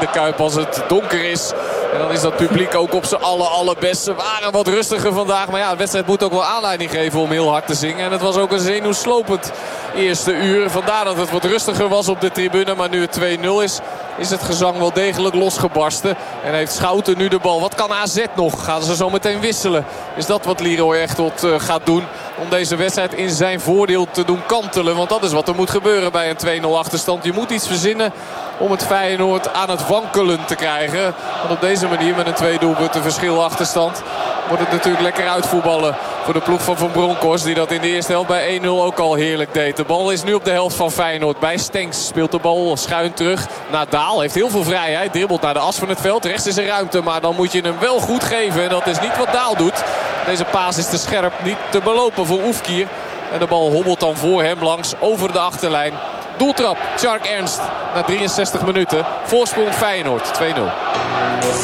de Kuip als het donker is. En dan is dat publiek ook op z'n allerbest. Ze waren wat rustiger vandaag. Maar ja, de wedstrijd moet ook wel aanleiding geven om heel hard te zingen. En het was ook een zenuwslopend eerste uur. Vandaar dat het wat rustiger was op de tribune. Maar nu het 2-0 is het gezang wel degelijk losgebarsten. En heeft Schouten nu de bal. Wat kan AZ nog? Gaan ze zo meteen wisselen? Is dat wat Leroy Echtelt gaat doen? Om deze wedstrijd in zijn voordeel te doen kantelen. Want dat is wat er moet gebeuren bij een 2-0 achterstand. Je moet iets verzinnen om het Feyenoord aan het wankelen te krijgen. Want op deze manier met een 2 doelpunten verschil achterstand wordt het natuurlijk lekker uitvoetballen voor de ploeg van Bronckhorst. Die dat in de eerste helft bij 1-0 ook al heerlijk deed. De bal is nu op de helft van Feyenoord. Bij Stenks speelt de bal schuin terug naar Daal. Heeft heel veel vrijheid. Dribbelt naar de as van het veld. Rechts is er ruimte. Maar dan moet je hem wel goed geven. En dat is niet wat Daal doet. Deze paas is te scherp. Niet te belopen voor Oefkier. En de bal hobbelt dan voor hem langs over de achterlijn. Doeltrap. Tjark Ernst na 63 minuten. Voorsprong Feyenoord 2-0.